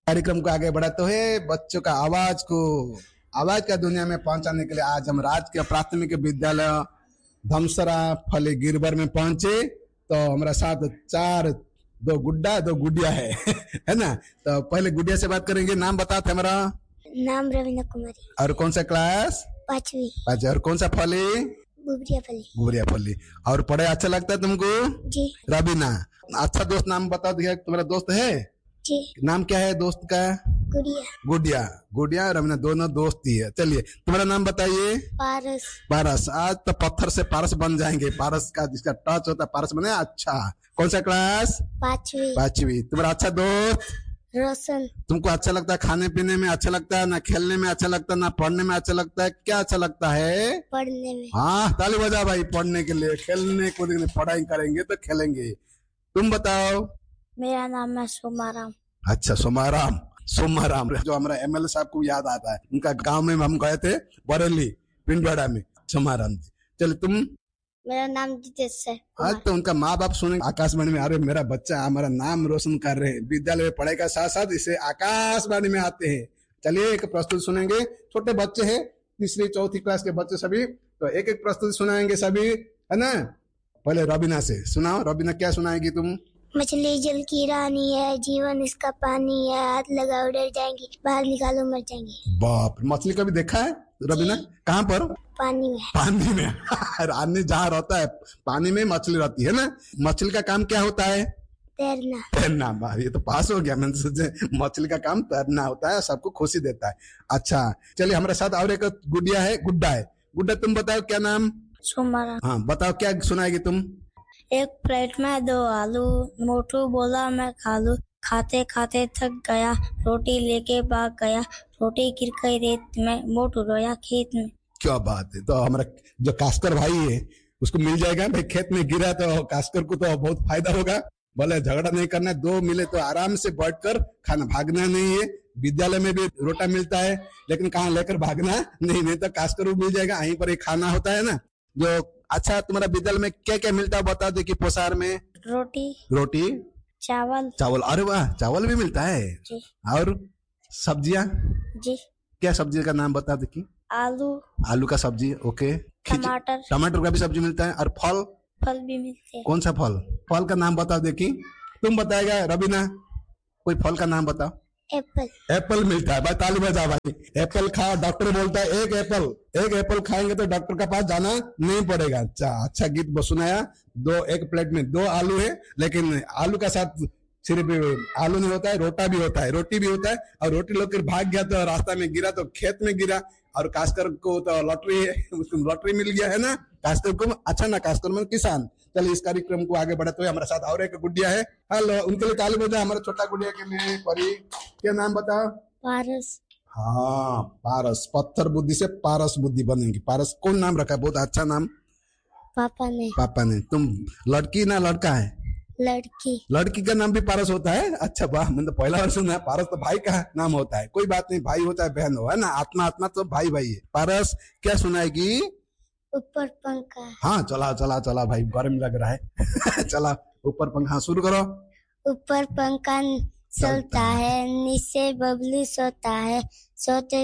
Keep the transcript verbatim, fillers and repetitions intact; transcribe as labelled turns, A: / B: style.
A: कार्यक्रम को आगे बढ़ाते हुए बच्चों का आवाज को आवाज का दुनिया में पहुंचाने के लिए आज हम राजकीय प्राथमिक विद्यालय धमसरा फली गिरबर में पहुंचे। तो हमारा साथ चार दो गुड्डा दो गुडिया है है ना। तो पहले गुडिया से बात करेंगे। नाम बताते हमारा।
B: नाम रवीना कुमारी।
A: और कौन सा क्लास?
B: पांचवी।
A: पांचवी। और कौन सा फली?
B: गुबरिया फली।
A: गुबरिया फली। और पढ़े अच्छा लगता है तुमको?
B: जी।
A: रवीना, अच्छा दोस्त नाम बता दिया। तुम्हारा दोस्त है?
B: जी।
A: नाम क्या है दोस्त का?
B: गुड़िया।
A: गुड़िया। गुड़िया और रवीना दोनों दोस्त ही है। चलिए तुम्हारा नाम बताइए।
B: पारस।
A: पारस। आज तो पत्थर से पारस बन जाएंगे। पारस का जिसका टच होता है पारस बने। अच्छा, कौन सा क्लास?
B: पांचवी।
A: पांचवी। तुम्हारा अच्छा दोस्त?
B: रोशन।
A: तुमको अच्छा लगता है खाने पीने में अच्छा लगता है ना, खेलने में अच्छा लगता है ना, पढ़ने में अच्छा लगता है? क्या अच्छा लगता है?
B: पढ़ने में।
A: हाँ, ताली बजा भाई। पढ़ने के लिए, खेलने कूदने, पढ़ाई करेंगे तो खेलेंगे। तुम बताओ।
B: मेरा नाम है सोमाराम।
A: अच्छा, सोमाराम। सोमाराम जो हमारा एमएलए साहब को याद आता है, उनका गांव में हम गए थे बरेली पिंडवाड़ा में। सोमाराम जी। चलो तुम।
B: मेरा नाम जितेश है।
A: आज तो उनका माँ बाप सुने आकाशवाणी में, अरे मेरा बच्चा हमारा नाम रोशन कर रहे हैं, विद्यालय में पढ़ाई का साथ साथ इसे आकाशवाणी में आते हैं। चलिए एक प्रस्तुति सुनेंगे। छोटे बच्चे हैं, तीसरी चौथी क्लास के बच्चे सभी, तो एक एक प्रस्तुति सुनाएंगे सभी, है ना। पहले रवीना से सुनाओ। रवीना क्या सुनाएगी तुम?
B: मछली जल की रानी है, जीवन इसका पानी है, हाथ लगाओ डर जाएंगी, बाहर निकालो मर जाएंगे।
A: बाप, मछली कभी देखा है रवीना? कहाँ पर?
B: पानी में।
A: पानी में रानी जहाँ रहता है पानी में मछली रहती है ना। मछली का काम क्या होता है?
B: तैरना।
A: तैरना। ये तो पास हो गया। मैंने सोचे मछली का काम तैरना होता है, सबको खुशी देता है। अच्छा चलिए, हमारे साथ और एक गुडिया है, गुड्डा है। गुड्डा तुम बताओ क्या नाम?
B: सोमाराम।
A: हाँ बताओ, क्या सुनाएगी तुम?
B: एक प्लेट में दो आलू, मोटू बोला मैं खा लूं, खाते खाते थक गया, रोटी लेके भाग गया, रोटी गिर गई रेत में, मोटू रोया खेत में।
A: क्या बात है। तो हमारा जो कास्कर भाई है उसको मिल जाएगा भाई। खेत में गिरा तो कास्कर को तो बहुत फायदा होगा। भले झगड़ा नहीं करना है, दो मिले तो आराम से बैठकर खाना, भागना नहीं है। विद्यालय में भी रोटा मिलता है, लेकिन कहाँ लेकर भागना नहीं, नहीं तो कास्कर मिल जाएगा। यहीं पर ही खाना होता है ना जो। अच्छा, तुम्हारा विद्यालय में क्या क्या मिलता है बता दो कि पोसार में?
B: रोटी।
A: रोटी।
B: चावल।
A: चावल। अरे वाह, चावल भी मिलता है
B: जी।
A: और सब्जियां?
B: जी।
A: क्या सब्जी का नाम बता दो कि?
B: आलू।
A: आलू का सब्जी, ओके।
B: टमाटर।
A: टमाटर का भी सब्जी मिलता है। और फल?
B: फल भी मिलते हैं।
A: कौन सा फल? फल का नाम बता दे कि। तुम बताएगा रवीना, कोई फल का नाम बताओ।
B: एप्पल।
A: एप्पल मिलता है भाई। ताली बजा भाई। एप्पल खाओ, डॉक्टर बोलता है एक एप्पल एक एप्पल खाएंगे तो डॉक्टर के पास जाना नहीं पड़ेगा। अच्छा अच्छा गीत सुनाया। दो एक प्लेट में दो आलू है, लेकिन आलू का साथ सिर्फ आलू नहीं होता है, रोटा भी होता है, रोटी भी होता है। और रोटी लेकर भाग गया तो रास्ता में गिरा तो खेत में गिरा। और कास्कर को तो लॉटरी है, उसको लॉटरी मिल गया है ना। कास्कर को अच्छा ना, कास्कर में किसान। चलिए इस कार्यक्रम को आगे बढ़ाते हुए हमारे साथ और एक गुडिया है। हेलो, उनके लिए ताली बजाए हमारे छोटा गुडिया के लिए। परी, क्या नाम बताओ?
B: पारस।
A: हाँ, पारस। पत्थर बुद्धि से पारस बुद्धि बनेगी। पारस कौन नाम रखा है? बहुत अच्छा नाम
B: पापा ने।
A: पापा ने। तुम लड़की ना लड़का है?
B: लड़की।
A: लड़की का नाम भी पारस होता है? अच्छा वाह, मैंने तो पहला बार सुना। पारस तो भाई का नाम होता है। कोई बात नहीं, भाई होता है बहन हो, है ना। आत्मा आत्मा तो भाई भाई है। पारस क्या सुनाएगी?
B: ऊपर पंखा।
A: हाँ चला चला चला भाई, गर्म लग रहा है चला ऊपर पंखा शुरू करो।
B: ऊपर पंखा चलता है, नीचे बबलू सोता है, सोते